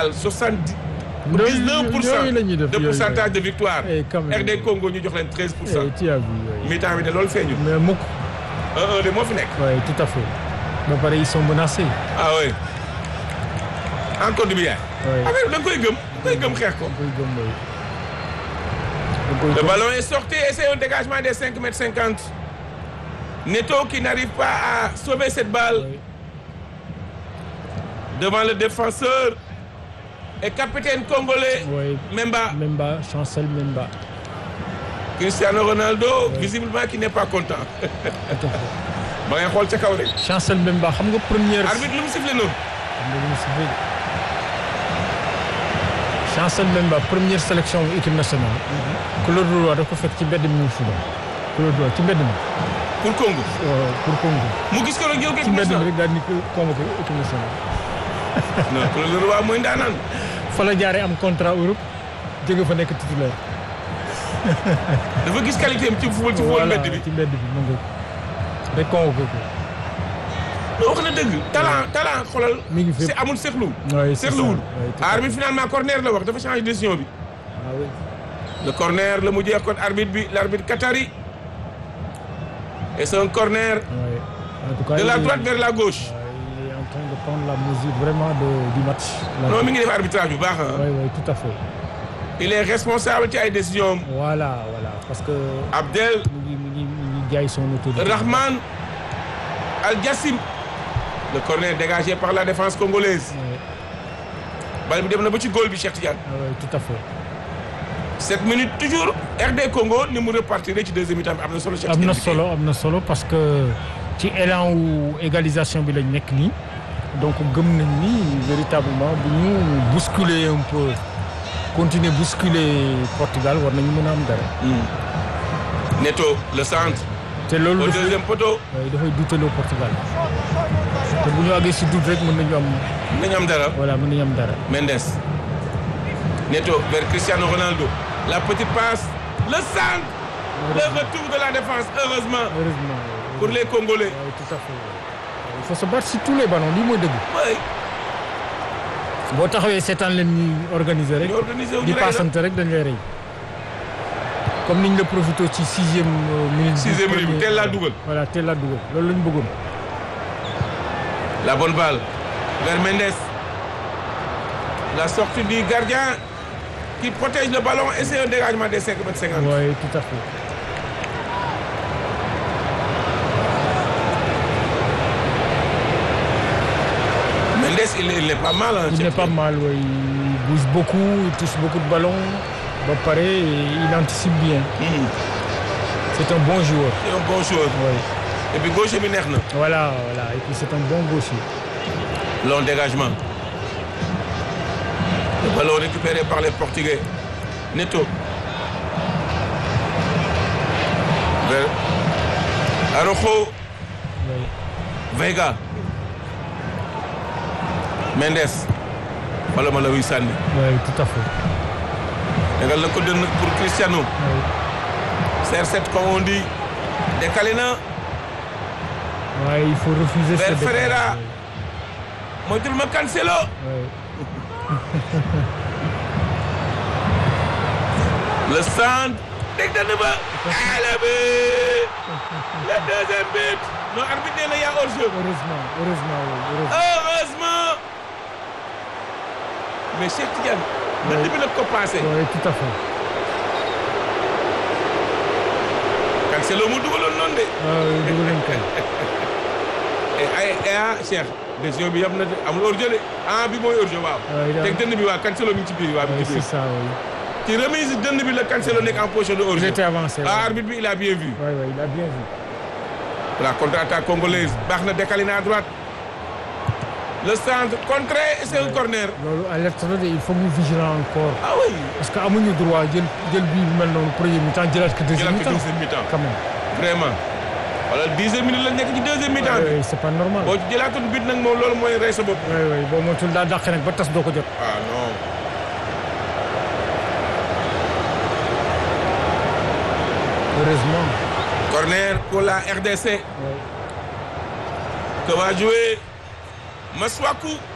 Sénégal 79% de pourcentage de victoire. RD Congo ñu jox leen 13%. tu as vu mi-temps bi de loolu feeñu. mais mukk. 1-1 de moo fi nekk. oui tout à fait. ba pare ils sont menacés. ah oui. encore du bien. oui affaire bi da nga koy gëm. da nga koy gëm xeex ko. Le ballon est sorti et c'est un dégagement des 5,50 m. Neto qui n'arrive pas à sauver cette balle. Oui. Devant le défenseur et capitaine congolais. Oui. Memba. Chancel Memba. Cristiano Ronaldo, oui. Visiblement qui n'est pas content. ba ngay xool ca kaw rek. Chancel Memba xam nga première. arbitre lu mu sifflé noonu. Chancel Memba première sélection équipe nationale. Claude Roy da ko fekk ci mbedd mi mu fuba. Claude Roy ci mbedd mi. pour Congo. pour Congo. mu gis ko rek yow ci mbedd mi rek daal di convoqué équipe nationale. non Claude Roy mooy ndaanaan. fa la jaaree am contrat Europe jóge fa nekk titulaire. dafa gis qualité am ci football mbedd bi. ci mbedd bi mu ngi rek convoqué ko. wax na dëgg talent xoolal. mi ngi fépp c'est amul seexlu. oui seexluwul. arbitre finalement corner la wax dafa changé décision bi. ah oui. le corner la mujjee kon arbitre bi l'arbitre qatari. et c'est un corner. oui. En tout cas, de la droite vers la gauche. Il est en train de prendre la mesure vraiment du match. non mi ngi def arbitrage bu baax ah. oui tout à fait. il est responsable ci ay décisions. voilà parce que. Abdel. mi ngi jaay son autorité. Rahman Al Jassim. le corner dégagé par la défense congolaise. oui. bal bi dem na ba ci góol bi Cheikh Tidiane. oui tout à fait. 7 minutes toujours RD Congo ni mu repartir ci deuxième mi-temps bi am na solo. Cheikh Tidiane am na solo parce que ci élan wu égalisation bi lañ nekk nii donc gëm nañ ni véritablement bu ñu bousculer un peu continuer bousculer Portugal war nañu mën a am dara. Neto le centre. te loolu au deuxième poteau. oui dafay douteloo Portugal te bu ñu àggee si doute rek mën nañu am. mën nañu am dara. voilà mën nañu am dara. Mendes. Neto vers Cristiano Ronaldo. La petite passe. Le centre. Le retour de la défense heureusement. Pour les Congolais. Oui, tout à fait. Il faut se battre sur tous les ballons lii mooy dëgg. oui. boo taxawee seetaan leen ñuy organiser rek. di passante rek dañ lay rey. comme niñ la profité ci 6e minute. 6e minute bi teel laa dugal. voilà teel laa dugal loolu la ñu bëggoon. la bonne balle vers Mendes. la sortie du gardien qui protège le ballon et c'est un dégagement des 5,50 m. oui tout à fait. Mendes il n'est pas mal. Il n'est pas mal, oui. Il bouge beaucoup, il touche beaucoup de ballons. Ba pare il anticipe bien. C'est un bon joueur. C'est un bon joueur. Oui. Et puis gauche bi neex na. Voilà. Et puis c'est un bon gaucher. Long dégagement. Le ballon récupéré par les Portugais. Neto. Vers Araujo. Oui. Vega. Mendes. Bala ma la wuy sànni. Oui, tout à fait. Tegal na ko dënn pour Cristiano. Oui. CR7 comme on dit. Décalé na. Oui, il faut refuser ce vers décalage. Ferreira. Moytul ma Cancelo. Oui. Le centre. Dégg na ba. Le but. Le deuxième but. Non, arbitre nee na y a hors-jeu. Heureusement. Mais Cheikh Tidiane. dënd bi la ko passé. Oui, tout à fait. Cancelo mu dugaloon noonu de. oui dugaloon kay. Cheikh. décision bi yam na de amul hors-jeu de bi mooy hors-jeu waaw. teg dënd bi waa Cancelo mi ngi ci biir waa. oui c'est ça oui. ci remise dënd bi la Cancelo nekk en position de hors-jeu. Il était avancé. arbitre bi il a bien vu. oui il a bien vu. La contre-attaque congolaise baax na décalé na à droite. Le centre contré et c'est un corner. loolu alerte la de il faut mu vigilant encore. ah oui. parce que amuñu droit jël bii bu mel noonu premier mi-temps jëlaat ko deuxième mi-temps quand même. vraiment. wala 10e minute la nekk ci deuxième mi-temps bi. oui c'est pas normal. boo ci jëlaatoon bit nag moom loolu mooy rey sa bopp. oui boo moytuwul daa dàq nag ba tas doo ko jot. ah non. heureusement. corner pour la RDC. oui. que va jouer Masuaku.